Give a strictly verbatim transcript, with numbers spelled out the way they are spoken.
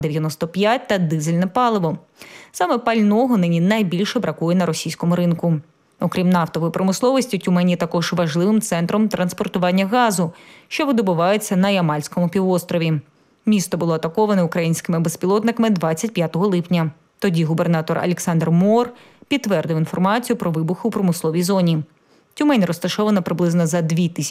дев'яносто п'ять та дизельне паливо. Саме пального нині найбільше бракує на російському ринку. Окрім нафтової промисловості, Тюмень є також важливим центром транспортування газу, що видобувається на Ямальському півострові. Місто було атаковане українськими безпілотниками двадцять п'ятого липня. Тоді губернатор Олександр Моор підтвердив інформацію про вибух у промисловій зоні. Тюмень розташована приблизно за дві тисячі